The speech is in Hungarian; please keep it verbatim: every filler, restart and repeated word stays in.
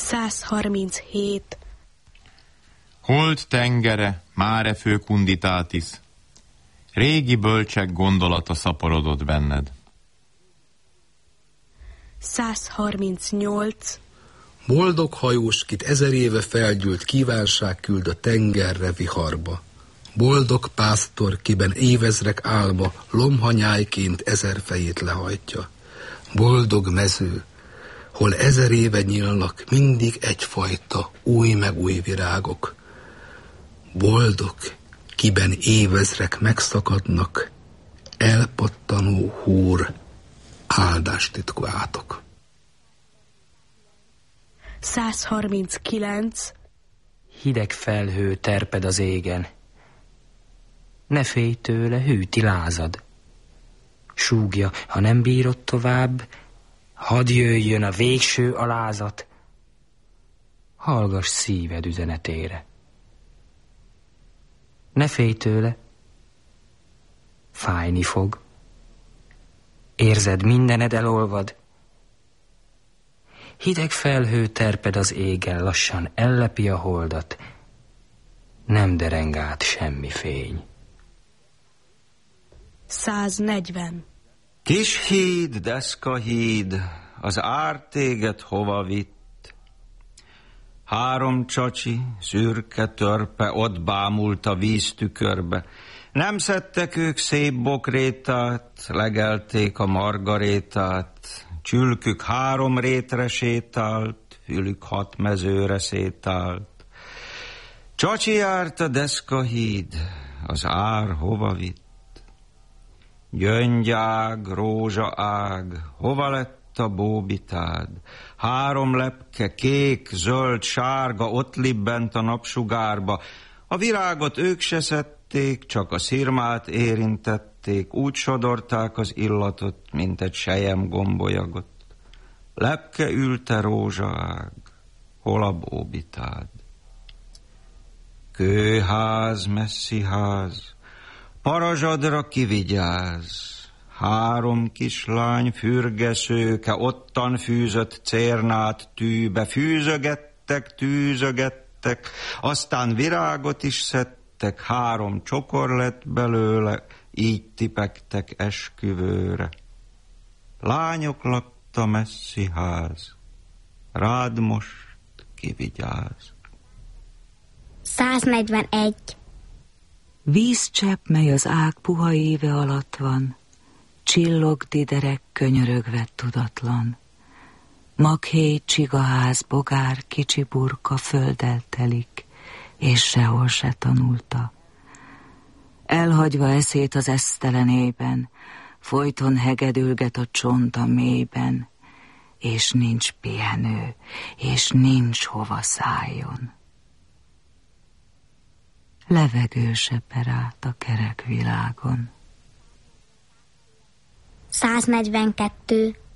százharminchét. Hold tengere, mare fecunditatis. Régi bölcsek gondolata szaporodott benned. százharmincnyolc. Boldog hajós, kit ezer éve felgyűlt kívánság küld a tengerre viharba. Boldog pásztor, kiben évezrek álma lomhanyájként ezer fejét lehajtja. Boldog mező, hol ezer éve nyílnak mindig egyfajta új meg új virágok. Boldog, kiben évezrek megszakadnak, elpattanó húr, áldástitkú átok. százharminckilenc. Hideg felhő terped az égen. Ne félj tőle, hűti lázad. Súgja, ha nem bírod tovább, hadd jöjjön a végső alázat. Hallgass szíved üzenetére. Ne félj tőle, fájni fog. Érzed, mindened elolvad. Hideg felhő terped az égen, lassan ellepi a holdat. Nem dereng át semmi fény. száznegyven. Kis híd, deszka híd, az ár téged hova vitt? Három csacsi, szürke törpe ott bámult a víztükörbe. Nem szedtek ők szép bokrétát, legelték a margarétát. Csülkük három rétre sétált, fülük hat mezőre szétált. Csacsi járt a deszka híd, az ár hova vitt? Gyöngyág, rózsaág, hova lett a bóbitád? Három lepke, kék, zöld, sárga, ott libbent a napsugárba. A virágot ők se szedték, csak a szirmát érintették, úgy sodorták az illatot, mint egy sejem gombolyagot. Lepke ülte rózsaág, hol a bóbitád? Kőház, messzi ház, parazsadra kivigyáz. Három kislány fürgeszőke ottan fűzött cérnát tűbe. Fűzögettek, tűzögettek, aztán virágot is szedtek. Három csokor lett belőle, így tipegtek esküvőre. Lányok lakta messzi ház, rád most kivigyáz. száznegyvenegy. Vízcsepp, mely az ág puha éve alatt van, csillog diderek könyörögve tudatlan. Maghéj, csigaház, bogár, kicsi burka földdel telik, és sehol se tanulta. Elhagyva eszét az esztelenében, folyton hegedülget a csont a mélyben, és nincs pihenő, és nincs hova szálljon. Levegő se át a kerek világon. száznegyvenkettő.